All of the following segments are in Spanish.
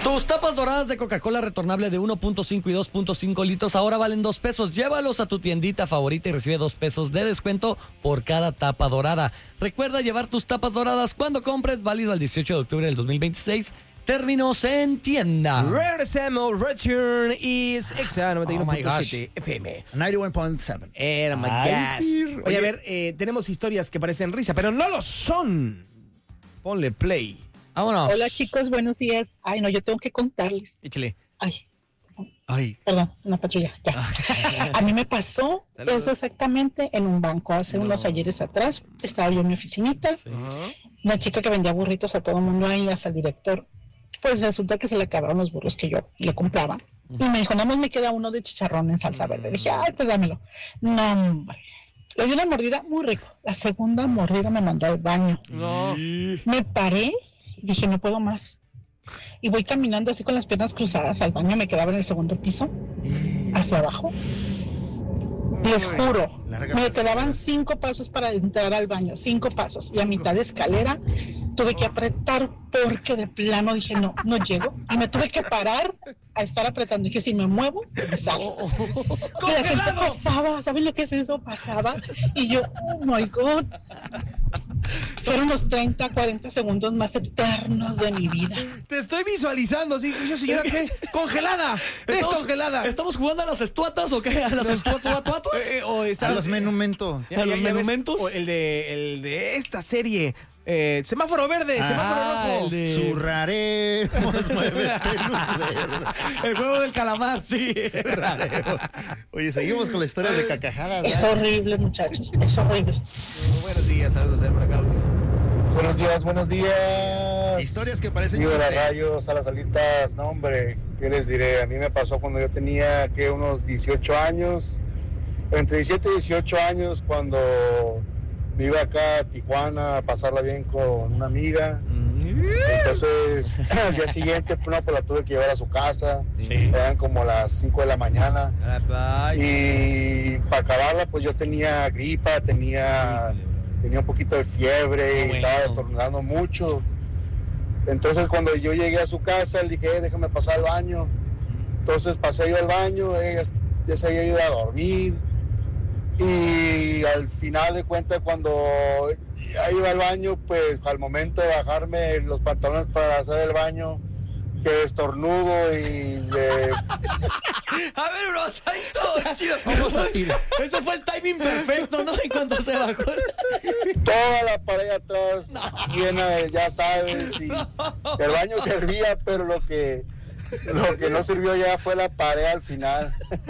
Tus tapas doradas de Coca-Cola retornable de 1.5 y 2.5 litros ahora valen 2 pesos. Llévalos a tu tiendita favorita y recibe 2 pesos de descuento por cada tapa dorada. Recuerda llevar tus tapas doradas cuando compres, válido al 18 de octubre del 2026. Términos en tienda. Regresamos. Return is Exa 91.7 FM. 91.7. Era my gosh. Oye, a ver, tenemos historias que parecen risa, pero no lo son. Ponle play. Vámonos. Hola chicos, buenos días. Ay, no, yo tengo que contarles. Échale. Ay, perdón, una patrulla. Ya. A mí me pasó eso exactamente en un banco hace unos ayeres atrás. Estaba yo en mi oficinita. Sí. Una chica que vendía burritos a todo el mundo ahí, hasta el director. Pues resulta que se le acabaron los burros que yo le compraba. Y me dijo, nada más me queda uno de chicharrón en salsa verde. Dije, ay, pues dámelo. No, hombre. Le di una mordida muy rico. La segunda mordida me mandó al baño. No. Me paré y dije, no puedo más. Y voy caminando así con las piernas cruzadas al baño. Me quedaba en el segundo piso, hacia abajo. Les juro, me quedaban 5 pasos para entrar al baño, 5 pasos. Y a mitad de escalera tuve que apretar porque de plano dije, no llego. Y me tuve que parar a estar apretando. Dije, si me muevo, me salgo. Y la gente pasaba, ¿saben lo que es eso? Pasaba. Y yo, oh my God. Fueron los 30, 40 segundos más eternos de mi vida. Te estoy visualizando, ¿sí? Yo, señora, ¿qué? ¡Congelada! ¡Descongelada! ¿Estamos jugando a las estuatas o qué? ¿A las estuatuatuas? A los menumentos. ¿A los menumentos? El de esta serie. Semáforo verde, semáforo rojo. Zurraremos, muévete, luz verde. El juego del calamar, sí. Zurraremos. Oye, seguimos con la historia de cacajadas. Es horrible, muchachos, es horrible. Buenos días, saludos a por acá. Buenos días. Historias que parecen Viva chiste. las rayos, a las alitas. No, hombre, ¿qué les diré? A mí me pasó cuando yo tenía, unos 18 años. Entre 17 y 18 años, cuando me iba acá a Tijuana a pasarla bien con una amiga. Entonces, al día siguiente, pues la tuve que llevar a su casa. Sí. Eran como las 5 de la mañana. Y para acabarla, pues yo tenía gripa, tenía un poquito de fiebre y estaba estornudando mucho. Entonces, cuando yo llegué a su casa, le dije, déjame pasar al baño. Entonces, pasé yo al baño, ella ya se había ido a dormir. Y al final de cuentas, cuando iba al baño, pues al momento de bajarme los pantalones para hacer el baño, que estornudo y de... A ver, bro, está ahí todo chido. Eso fue el timing perfecto, ¿no? En cuanto se bajó. Toda la pared atrás llena de, ya sabes, y el baño servía, pero lo que no sirvió ya fue la pared al final.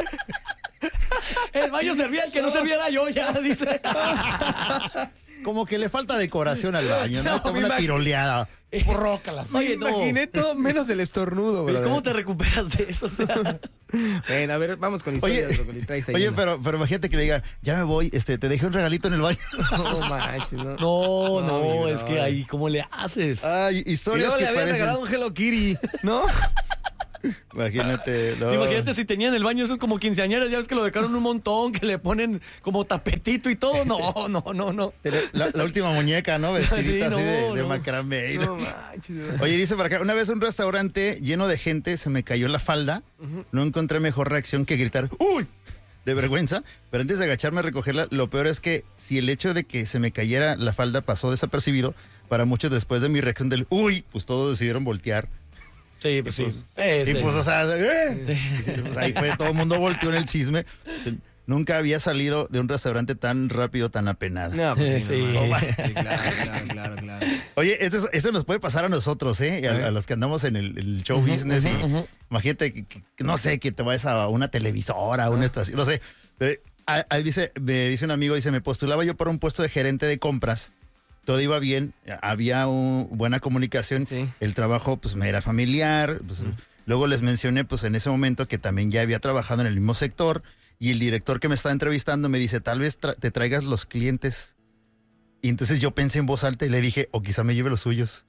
El baño servía, el que no servía era yo, ya, dice. Como que le falta decoración al baño, ¿no? Como una tiroleada. Rócalas. Oye, Me imaginé todo menos el estornudo, ¿Y brother. cómo te recuperas de eso? O sea, Bueno, a ver, vamos con historias. Oye, pero imagínate que le diga, ya me voy, te dejé un regalito en el baño. No manches, no. no, es no. que ahí, ¿cómo le haces? Ay, Y historias luego que le habían parecen... regalado un Hello Kitty, ¿no? Imagínate, no. Imagínate si tenían el baño, eso es como quinceañeras, ya ves que lo decoraron un montón, que le ponen como tapetito y todo. No. La última muñeca, ¿no? Vestidita Sí, así no. de macramé. No manches. Oye, dice para acá, una vez en un restaurante lleno de gente se me cayó la falda. No encontré mejor reacción que gritar ¡uy! De vergüenza, pero antes de agacharme a recogerla, lo peor es que si el hecho de que se me cayera la falda pasó desapercibido, para muchos después de mi reacción del ¡uy! Pues todos decidieron voltear. Sí, pues sí. Y pues, o sea, pues ahí fue, todo el mundo volteó en el chisme. Nunca había salido de un restaurante tan rápido, tan apenado. No, pues sí. Sí. No, sí, claro. Oye, eso nos puede pasar a nosotros, ¿eh? A los que andamos en el show business. Imagínate que, no sé, que te vayas a una televisora, a una estación, no sé. Ahí me dice un amigo, me postulaba yo para un puesto de gerente de compras. Todo iba bien, había buena comunicación, Sí. el trabajo pues me era familiar, pues, luego les mencioné pues en ese momento que también ya había trabajado en el mismo sector y el director que me estaba entrevistando me dice, tal vez te traigas los clientes. Y entonces yo pensé en voz alta y le dije, o quizá me lleve los suyos.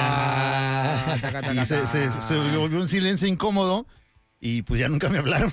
Y se volvió un silencio incómodo y pues ya nunca me hablaron.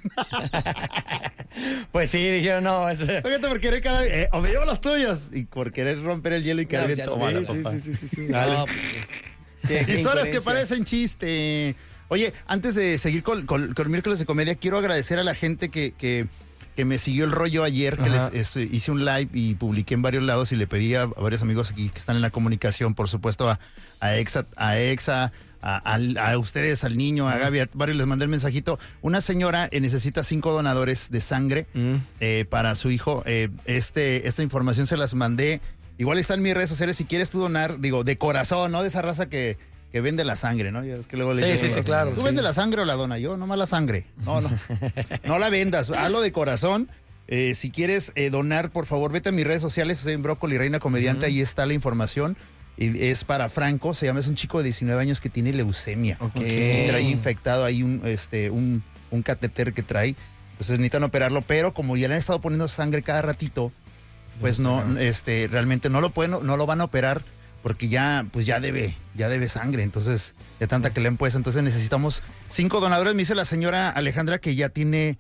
Pues sí, dijeron, no. Fíjate, por querer cada vez, o me llevo las tuyas. Y por querer romper el hielo y quedar bien tomada la copa. Sí. No, Historias que parecen chiste. Oye, antes de seguir con Miércoles de Comedia, quiero agradecer a la gente que me siguió el rollo ayer, que les hice un live y publiqué en varios lados y le pedí a varios amigos aquí que están en la comunicación, por supuesto a Exa, a ustedes, al niño, a Gaby, a varios les mandé el mensajito. Una señora necesita 5 donadores de sangre para su hijo. Esta información se las mandé. Igual está en mis redes sociales. Si quieres tú donar, digo, de corazón, no de esa raza que vende la sangre, ¿no? Ya es que luego le dicen, sí, claro. ¿Tú vendes la sangre o la dona? Yo, nomás la sangre. No la vendas, hazlo de corazón. Si quieres donar, por favor, vete a mis redes sociales, estoy en Brócoli Reina Comediante, ahí está la información. Y es para Franco, es un chico de 19 años que tiene leucemia. Y trae infectado ahí un catéter que trae. Entonces necesitan operarlo, pero como ya le han estado poniendo sangre cada ratito, pues realmente no lo van a operar porque ya debe sangre. Entonces, de tanta que le han puesto, entonces necesitamos 5 donadores. Me dice la señora Alejandra que ya tiene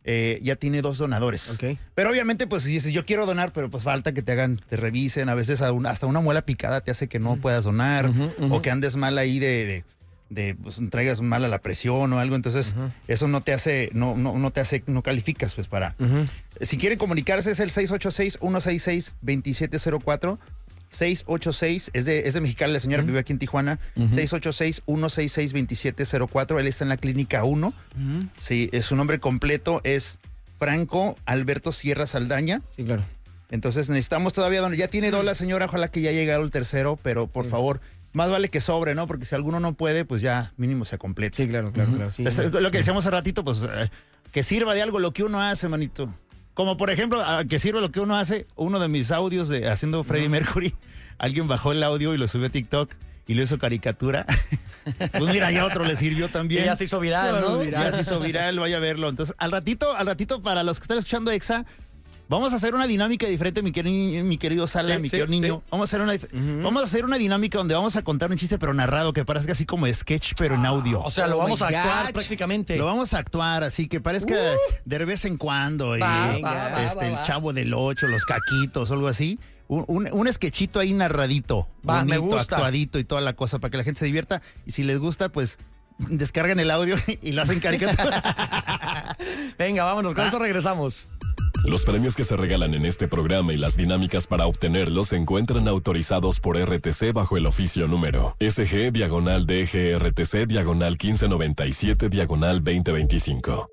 2 donadores. Okay. Pero obviamente, pues si dices, yo quiero donar, pero pues falta que te revisen. A veces hasta una muela picada te hace que no puedas donar, o que andes mal ahí pues traigas mal a la presión o algo. Entonces, eso no te hace, no calificas, pues para. Si quieren comunicarse, es el 686-166-2704. 686, es de Mexicali, la señora vive aquí en Tijuana. 686-166-2704. Él está en la Clínica 1. Sí, su nombre completo es Franco Alberto Sierra Saldaña. Sí, claro. Entonces necesitamos todavía donar. Ya tiene 2 la señora, ojalá que ya haya llegado el tercero, pero por favor, más vale que sobre, ¿no? Porque si alguno no puede, pues ya mínimo se complete. Sí, claro. Sí, lo que decíamos hace ratito, pues que sirva de algo lo que uno hace, manito. Como por ejemplo, que sirva lo que uno hace, uno de mis audios haciendo Freddie Mercury, alguien bajó el audio y lo subió a TikTok y lo hizo caricatura. Pues mira, ya otro le sirvió también. Y ya se hizo viral, ¿no? Ya se hizo viral, vaya a verlo. Entonces, al ratito, para los que están escuchando Exa, vamos a hacer una dinámica diferente, mi querido Sala, mi querido niño. Sí. Vamos a hacer una dinámica donde vamos a contar un chiste, pero narrado, que parezca así como sketch, pero en audio. O sea, lo vamos a actuar prácticamente. Lo vamos a actuar, así que parezca de vez en cuando. El Chavo del 8, los Caquitos, algo así. Un sketchito ahí narradito. Bonito, me gusta. Actuadito y toda la cosa, para que la gente se divierta. Y si les gusta, pues descargan el audio y lo hacen caricatura. Venga, vámonos, con eso regresamos. Los premios que se regalan en este programa y las dinámicas para obtenerlos se encuentran autorizados por RTC bajo el oficio número SG/DGRTC/1597/2025.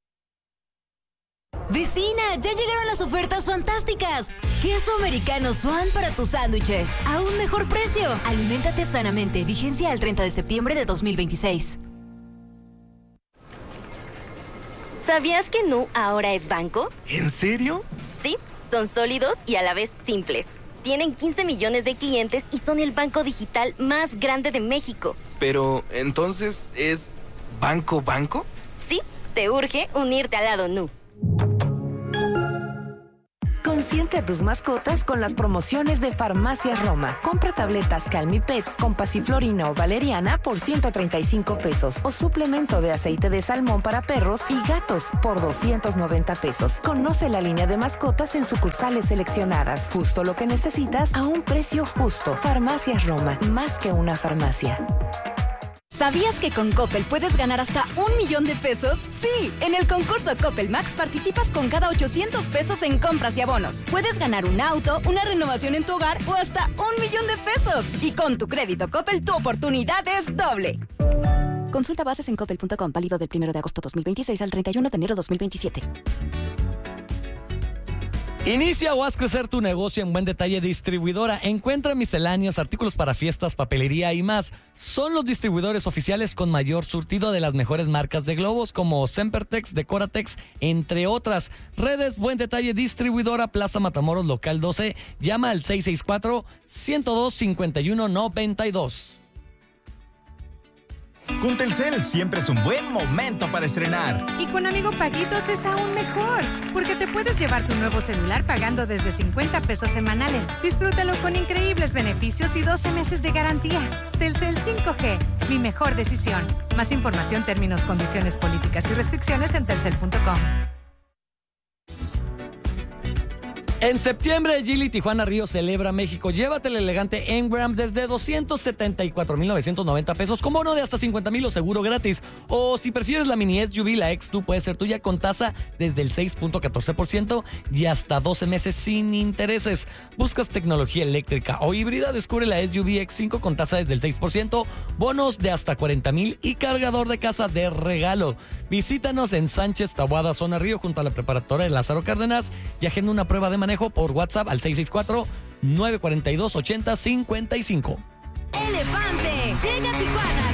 Vecina, ya llegaron las ofertas fantásticas. Queso americano Swan para tus sándwiches. A un mejor precio. Aliméntate sanamente. Vigencia al 30 de septiembre de 2026. ¿Sabías que Nu ahora es banco? ¿En serio? Sí, son sólidos y a la vez simples. Tienen 15 millones de clientes y son el banco digital más grande de México. Pero, ¿entonces es banco? Sí, te urge unirte al lado Nu. Consiente a tus mascotas con las promociones de Farmacias Roma. Compra tabletas Calmipets con pasiflorina o valeriana por 135 pesos o suplemento de aceite de salmón para perros y gatos por 290 pesos. Conoce la línea de mascotas en sucursales seleccionadas. Justo lo que necesitas a un precio justo. Farmacias Roma, más que una farmacia. ¿Sabías que con Coppel puedes ganar hasta 1 millón de pesos? Sí, en el concurso Coppel Max participas con cada 800 pesos en compras y abonos. Puedes ganar un auto, una renovación en tu hogar o hasta 1 millón de pesos. Y con tu crédito Coppel, tu oportunidad es doble. Consulta bases en coppel.com, válido del 1 de agosto 2026 al 31 de enero 2027. Inicia o haz crecer tu negocio en Buen Detalle Distribuidora. Encuentra misceláneos, artículos para fiestas, papelería y más. Son los distribuidores oficiales con mayor surtido de las mejores marcas de globos como Sempertex, Decoratex, entre otras. Redes Buen Detalle Distribuidora, Plaza Matamoros, local 12. Llama al 664-102-5192. Con Telcel siempre es un buen momento para estrenar. Y con Amigo Paguitos es aún mejor, porque te puedes llevar tu nuevo celular pagando desde 50 pesos semanales. Disfrútalo con increíbles beneficios y 12 meses de garantía. Telcel 5G, mi mejor decisión. Más información, términos, condiciones, políticas y restricciones en telcel.com. En septiembre, Geely Tijuana Río celebra México. Llévate el elegante Engram desde 274,990 pesos con bono de hasta 50,000 o seguro gratis. O si prefieres la mini SUV, la X2 puede ser tuya con tasa desde el 6.14% y hasta 12 meses sin intereses. ¿Buscas tecnología eléctrica o híbrida? Descubre la SUV X5 con tasa desde el 6%, bonos de hasta 40,000 y cargador de casa de regalo. Visítanos en Sánchez Taboada, Zona Río, junto a la preparatoria de Lázaro Cárdenas y agenda una prueba de manejo por WhatsApp al 664-942-8055. Elefante llega a Tijuana.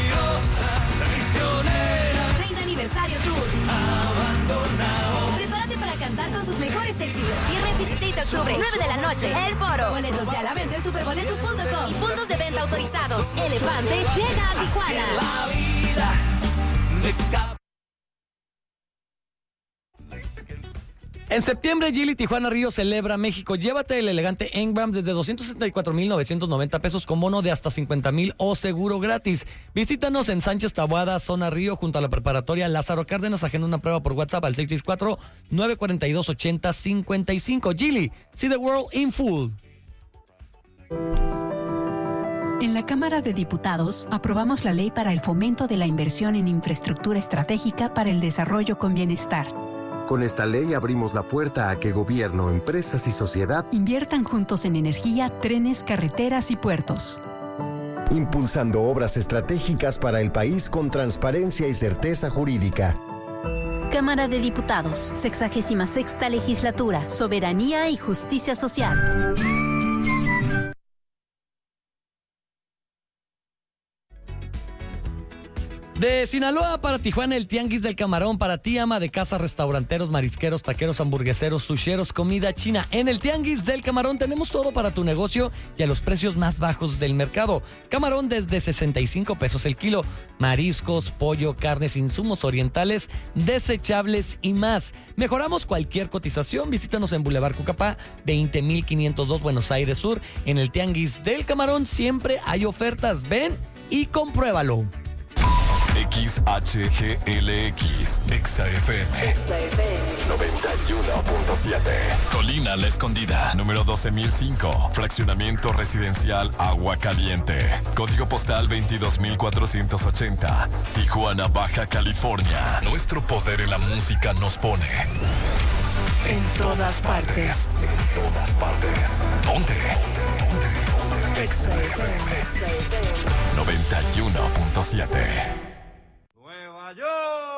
30 aniversario tour. Prepárate para cantar con sus mejores éxitos. Viernes 16 de octubre, 9 de la noche, El Foro. Boletos ya a la venta en superboletos.com y puntos de venta autorizados. Elefante llega a Tijuana. En septiembre, Geely Tijuana Río celebra México. Llévate el elegante Engram desde 274,990 pesos con bono de hasta 50,000 o seguro gratis. Visítanos en Sánchez Taboada, Zona Río, junto a la preparatoria Lázaro Cárdenas. Agenda una prueba por WhatsApp al 664-942-8055. Geely, see the world in full. En la Cámara de Diputados aprobamos la ley para el fomento de la inversión en infraestructura estratégica para el desarrollo con bienestar. Con esta ley abrimos la puerta a que gobierno, empresas y sociedad inviertan juntos en energía, trenes, carreteras y puertos. Impulsando obras estratégicas para el país con transparencia y certeza jurídica. Cámara de Diputados, 66ª Legislatura, Soberanía y Justicia Social. De Sinaloa para Tijuana, el Tianguis del Camarón. Para ti, ama de casa, restauranteros, marisqueros, taqueros, hamburgueseros, susheros, comida china. En el Tianguis del Camarón tenemos todo para tu negocio y a los precios más bajos del mercado. Camarón desde 65 pesos el kilo. Mariscos, pollo, carnes, insumos orientales, desechables y más. Mejoramos cualquier cotización. Visítanos en Boulevard Cucapá, 20,502 Buenos Aires Sur. En el Tianguis del Camarón siempre hay ofertas. Ven y compruébalo. XHGLX, XFM 91.7. Colina La Escondida, número 12,005. Fraccionamiento residencial Agua Caliente. Código postal 22,480. Tijuana, Baja California. Nuestro poder en la música nos pone en todas partes. En todas partes. ¿Dónde? XFM 91.7.